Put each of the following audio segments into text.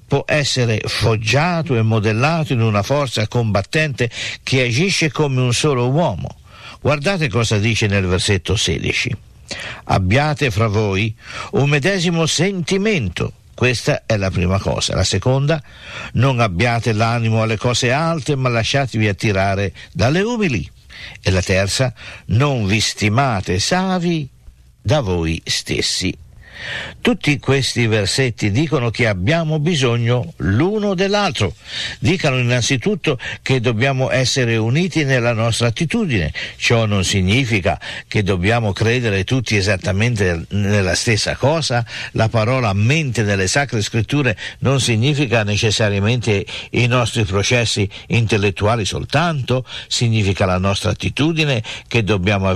può essere foggiato e modellato in una forza combattente che agisce come un solo uomo. Guardate cosa dice nel versetto 16. Abbiate fra voi un medesimo sentimento. Questa è la prima cosa. La seconda, non abbiate l'animo alle cose alte, ma lasciatevi attirare dalle umili. E la terza, non vi stimate savi da voi stessi. Tutti questi versetti dicono che abbiamo bisogno l'uno dell'altro. Dicono innanzitutto che dobbiamo essere uniti nella nostra attitudine. Ciò non significa che dobbiamo credere tutti esattamente nella stessa cosa. La parola mente nelle sacre scritture non significa necessariamente i nostri processi intellettuali soltanto, significa la nostra attitudine che dobbiamo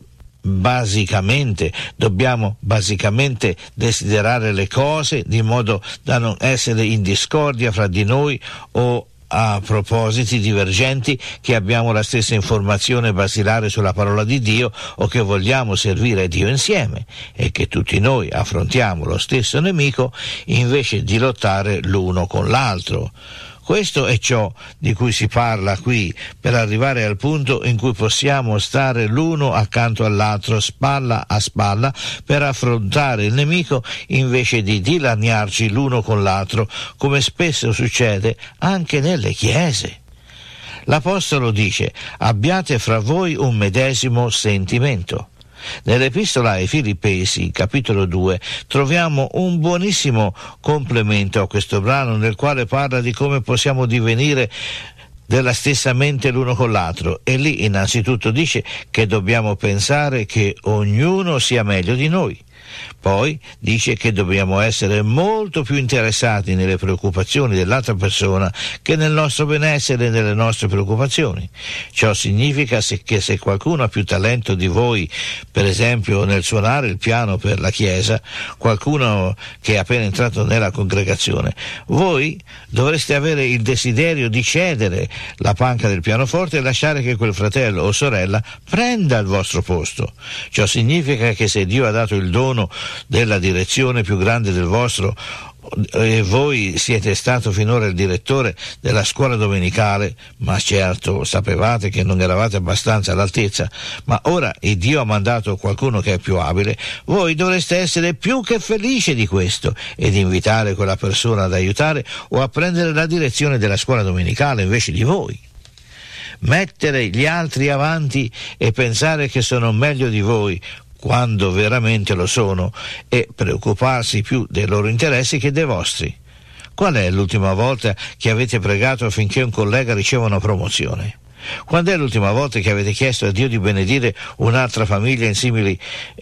basicamente desiderare le cose di modo da non essere in discordia fra di noi o a propositi divergenti, che abbiamo la stessa informazione basilare sulla parola di Dio o che vogliamo servire Dio insieme, e che tutti noi affrontiamo lo stesso nemico invece di lottare l'uno con l'altro. Questo è ciò di cui si parla qui, per arrivare al punto in cui possiamo stare l'uno accanto all'altro, spalla a spalla, per affrontare il nemico invece di dilaniarci l'uno con l'altro, come spesso succede anche nelle chiese. L'Apostolo dice: abbiate fra voi un medesimo sentimento. Nell'Epistola ai Filippesi, capitolo 2, troviamo un buonissimo complemento a questo brano, nel quale parla di come possiamo divenire della stessa mente l'uno con l'altro, e lì innanzitutto dice che dobbiamo pensare che ognuno sia meglio di noi. Poi dice che dobbiamo essere molto più interessati nelle preoccupazioni dell'altra persona che nel nostro benessere e nelle nostre preoccupazioni. Ciò significa che se qualcuno ha più talento di voi, per esempio nel suonare il piano per la chiesa, qualcuno che è appena entrato nella congregazione, voi dovreste avere il desiderio di cedere la panca del pianoforte e lasciare che quel fratello o sorella prenda il vostro posto. Ciò significa che se Dio ha dato il dono della direzione più grande del vostro, e voi siete stato finora il direttore della scuola domenicale, ma certo sapevate che non eravate abbastanza all'altezza, ma ora il Dio ha mandato qualcuno che è più abile, voi dovreste essere più che felici di questo ed invitare quella persona ad aiutare o a prendere la direzione della scuola domenicale invece di voi. Mettere gli altri avanti e pensare che sono meglio di voi quando veramente lo sono, e preoccuparsi più dei loro interessi che dei vostri. Qual è l'ultima volta che avete pregato affinché un collega riceva una promozione? Quando è l'ultima volta che avete chiesto a Dio di benedire un'altra famiglia in simili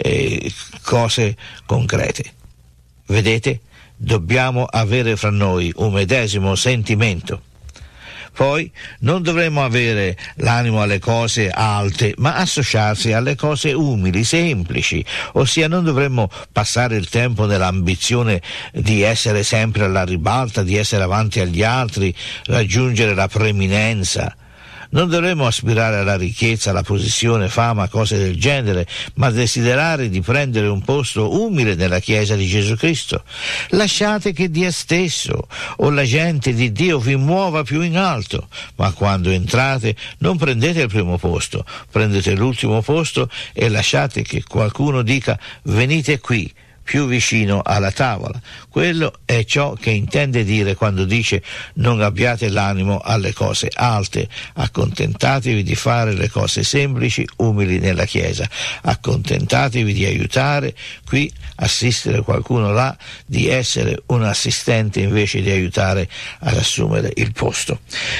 cose concrete? Vedete? Dobbiamo avere fra noi un medesimo sentimento. Poi non dovremmo avere l'animo alle cose alte, ma associarsi alle cose umili, semplici, ossia non dovremmo passare il tempo nell'ambizione di essere sempre alla ribalta, di essere avanti agli altri, raggiungere la preeminenza. Non dovremmo aspirare alla ricchezza, alla posizione, fama, cose del genere, ma desiderare di prendere un posto umile nella Chiesa di Gesù Cristo. Lasciate che Dio stesso o la gente di Dio vi muova più in alto, ma quando entrate non prendete il primo posto, prendete l'ultimo posto e lasciate che qualcuno dica: venite qui, più vicino alla tavola. Quello è ciò che intende dire quando dice: non abbiate l'animo alle cose alte, accontentatevi di fare le cose semplici, umili nella Chiesa, accontentatevi di aiutare qui, assistere qualcuno là, di essere un assistente invece di aiutare ad assumere il posto.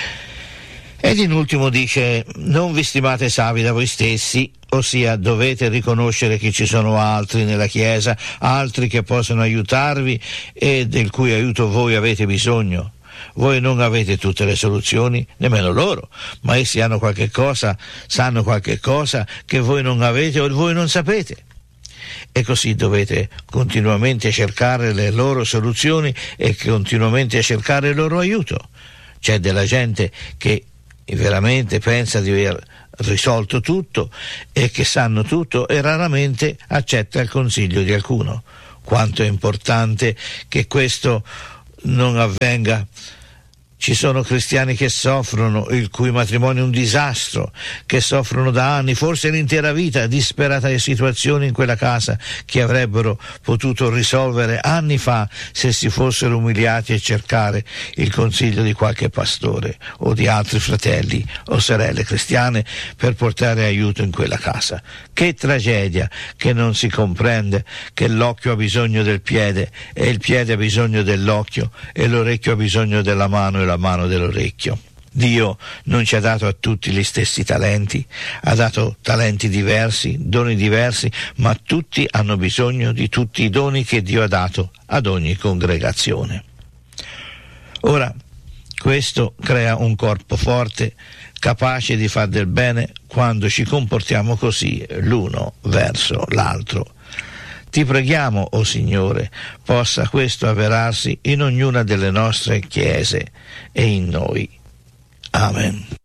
Ed in ultimo dice: non vi stimate savi da voi stessi, ossia dovete riconoscere che ci sono altri nella Chiesa, altri che possono aiutarvi e del cui aiuto voi avete bisogno. Voi non avete tutte le soluzioni, nemmeno loro, ma essi hanno qualche cosa, sanno qualche cosa che voi non avete o voi non sapete. E così dovete continuamente cercare le loro soluzioni e continuamente cercare il loro aiuto. C'è della gente che veramente pensa di aver risolto tutto e che sanno tutto e raramente accetta il consiglio di alcuno. Quanto è importante che questo non avvenga. Ci sono cristiani che soffrono, il cui matrimonio è un disastro, che soffrono da anni, forse l'intera vita, disperate situazioni in quella casa che avrebbero potuto risolvere anni fa se si fossero umiliati a cercare il consiglio di qualche pastore o di altri fratelli o sorelle cristiane per portare aiuto in quella casa. Che tragedia che non si comprende che l'occhio ha bisogno del piede e il piede ha bisogno dell'occhio e l'orecchio ha bisogno della mano e la mano dell'orecchio. Dio non ci ha dato a tutti gli stessi talenti, ha dato talenti diversi, doni diversi, ma tutti hanno bisogno di tutti i doni che Dio ha dato ad ogni congregazione. Ora, questo crea un corpo forte, capace di far del bene quando ci comportiamo così l'uno verso l'altro. Ti preghiamo, o Signore, possa questo avverarsi in ognuna delle nostre chiese e in noi. Amen.